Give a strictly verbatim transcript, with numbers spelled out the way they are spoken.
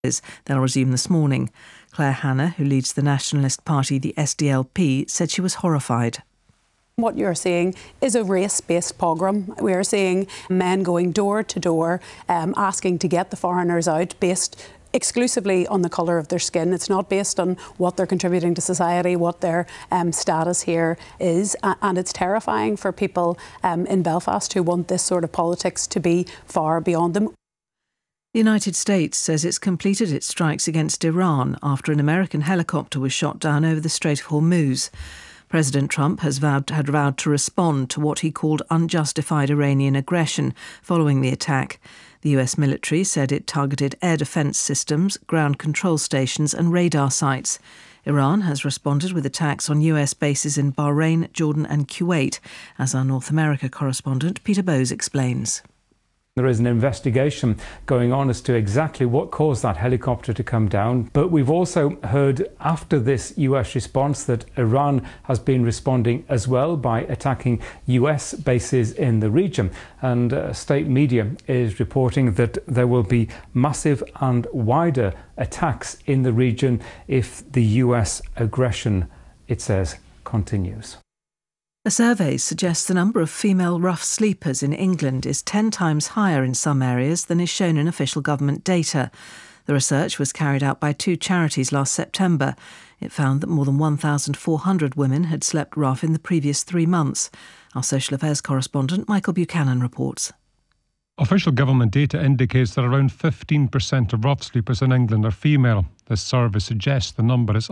They'll resume this morning. Claire Hanna, who leads the nationalist party, the S D L P, said she was horrified. What you're seeing is a race-based pogrom. We're seeing men going door to door, um, asking to get the foreigners out based exclusively on the colour of their skin. It's not based on what they're contributing to society, what their um, status here is. Uh, and it's terrifying for people um, in Belfast who want this sort of politics to be far beyond them. The United States says it's completed its strikes against Iran after an American helicopter was shot down over the Strait of Hormuz. President Trump has vowed, had vowed to respond to what he called unjustified Iranian aggression following the attack. The U S military said it targeted air defence systems, ground control stations and radar sites. Iran has responded with attacks on U S bases in Bahrain, Jordan and Kuwait, as our North America correspondent Peter Bowes explains. There is an investigation going on as to exactly what caused that helicopter to come down. But we've also heard after this U S response that Iran has been responding as well by attacking U S bases in the region. And uh, state media is reporting that there will be massive and wider attacks in the region if the U S aggression, it says, continues. A survey suggests the number of female rough sleepers in England is ten times higher in some areas than is shown in official government data. The research was carried out by two charities last September. It found that more than one thousand four hundred women had slept rough in the previous three months. Our social affairs correspondent Michael Buchanan reports. Official government data indicates that around fifteen percent of rough sleepers in England are female. This survey suggests the number is